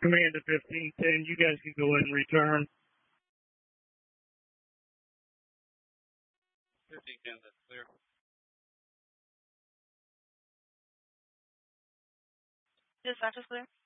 Command to 1510, you guys can go ahead and return. 1510, that's clear. Dispatch is clear.